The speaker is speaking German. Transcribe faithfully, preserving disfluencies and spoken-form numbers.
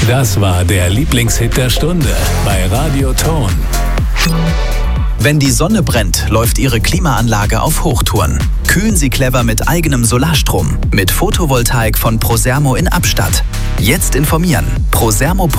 Das war der Lieblingshit der Stunde bei Radio Ton. Wenn die Sonne brennt, läuft Ihre Klimaanlage auf Hochtouren. Kühlen Sie clever mit eigenem Solarstrom. Mit Photovoltaik von Prosermo in Abstatt. Jetzt informieren. prosermo